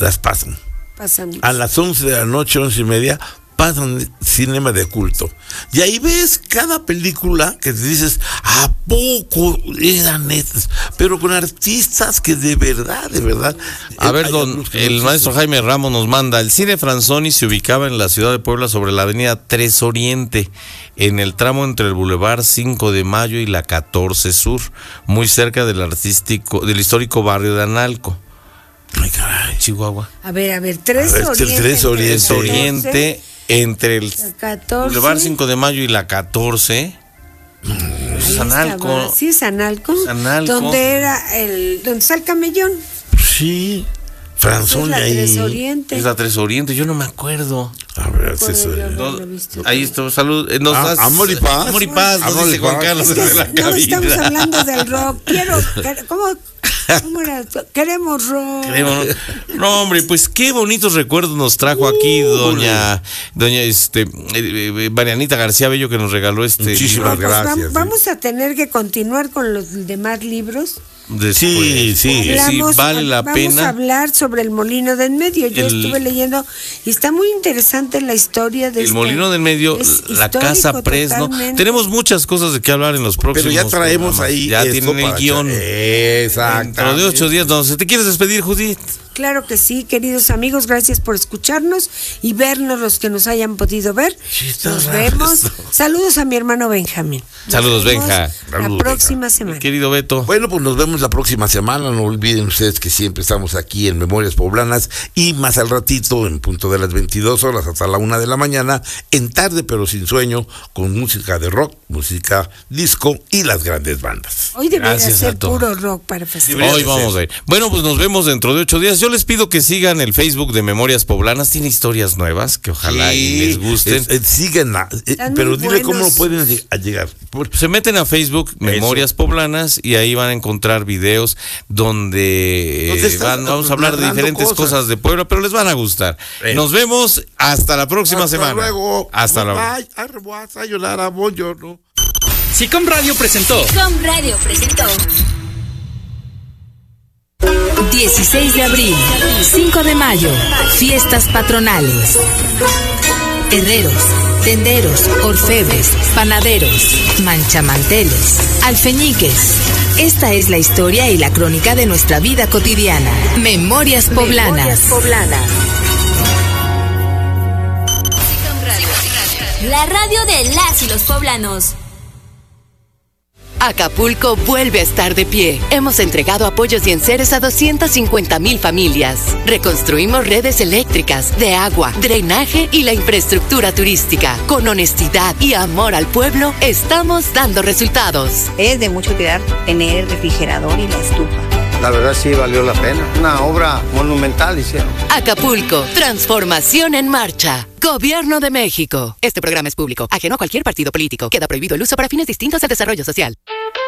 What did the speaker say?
las pasan. Pasan. A las 11 de la noche, 11:30, pasan cinema de culto. Y ahí ves cada película que te dices, ¿a poco eran estas? Pero con artistas que de verdad. A ver, el maestro Jaime Ramos nos manda, el Cine Franzoni se ubicaba en la ciudad de Puebla sobre la avenida 3 Oriente, en el tramo entre el Boulevard 5 de Mayo y la 14 Sur, muy cerca del histórico barrio de Analco. Ay, caray. Chihuahua. A ver, 3 Oriente, entre el 14. Boulevard 5 de Mayo y la 14. Es Analco. Sí, es Analco. Analco. Donde está el camellón. Sí, Franzoni ahí. Es la 3 Oriente, yo no me acuerdo. A ver, es eso. Ahí está, salud. Amor y paz. Amor y paz, nos dice Juan Carlos desde la cabina. No estamos hablando del rock. ¿Cómo era? Queremos rock. No, hombre, pues qué bonitos recuerdos nos trajo aquí doña Marianita García Bello, que nos regaló Muchísimas gracias. Vamos a tener que continuar con los demás libros. Sí, vale la pena. Vamos a hablar sobre el Molino del Medio. Yo estuve leyendo y está muy interesante la historia de el Molino del Medio, la Casa Presno. Tenemos muchas cosas de qué hablar en los próximos. Pero ya traemos programas. ahí. Ya tienen el guión. Exacto. Dentro de 8 días, no sé. ¿Te quieres despedir, Judith? Claro que sí, queridos amigos, gracias por escucharnos y vernos los que nos hayan podido ver. Nos vemos. Saludos a mi hermano Benjamín. Saludos, Benja. La próxima semana. Querido Beto. Bueno, pues nos vemos la próxima semana. No olviden ustedes que siempre estamos aquí en Memorias Poblanas y más al ratito, en punto de las 22 horas hasta la 1 de la mañana, en Tarde pero sin sueño, con música de rock, música disco y las grandes bandas. Hoy debería ser puro rock para festejar. Hoy vamos a ir. Bueno, pues nos vemos dentro de 8 días. Yo les pido que sigan el Facebook de Memorias Poblanas. Tiene historias nuevas que ojalá y les gusten. Síguenla, pero dile cómo pueden llegar. Se meten a Facebook, Memorias Poblanas, y ahí van a encontrar videos donde vamos a hablar de diferentes cosas de Puebla, pero les van a gustar. Nos vemos hasta la próxima semana. Luego. Hasta luego. Sicom Radio presentó. 16 de abril, 5 de mayo, fiestas patronales. Herreros, tenderos, orfebres, panaderos, manchamanteles, alfeñiques. Esta es la historia y la crónica de nuestra vida cotidiana. Memorias Poblanas. La radio de las y los poblanos. Acapulco vuelve a estar de pie. Hemos entregado apoyos y enseres a 250,000 familias. Reconstruimos redes eléctricas, de agua, drenaje y la infraestructura turística. Con honestidad y amor al pueblo, estamos dando resultados. Es de mucha utilidad tener el refrigerador y la estufa. La verdad sí valió la pena. Una obra monumental hicieron. Acapulco, transformación en marcha. Gobierno de México. Este programa es público, ajeno a cualquier partido político. Queda prohibido el uso para fines distintos al desarrollo social.